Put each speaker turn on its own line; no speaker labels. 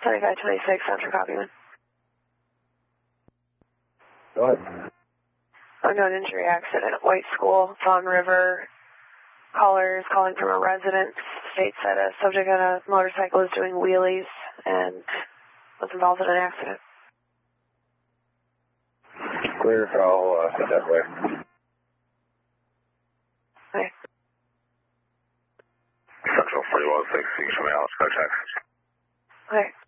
2526, Central Copyman.
Go ahead.
Unknown injury accident at White School, Fawn River. Caller is calling from a residence. States that a subject on a motorcycle is doing wheelies and was involved in an accident.
Clear, I'll head that way.
Okay.
Central 4160, show me Alice, contact.
Okay.